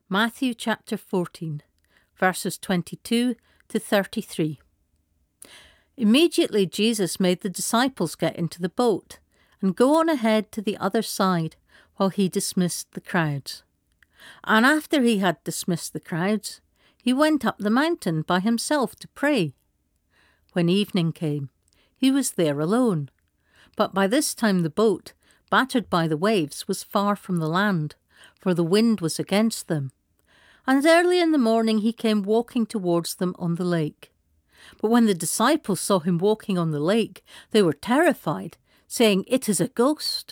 Matthew chapter 14, verses 22 to 33. Immediately Jesus made the disciples get into the boat and go on ahead to the other side while he dismissed the crowds. And after he had dismissed the crowds, he went up the mountain by himself to pray. When evening came, he was there alone. But by this time the boat, battered by the waves, was far from the land, for the wind was against them. And early in the morning he came walking towards them on the lake. But when the disciples saw him walking on the lake, they were terrified, saying, "It is a ghost."